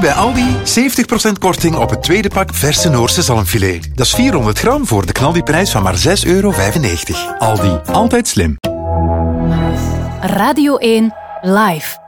bij Aldi 70% korting op het tweede pak verse Noorse zalmfilet. Dat is 400 gram voor de knaldiprijs van maar €6,95. Aldi, altijd slim. Radio 1 Live.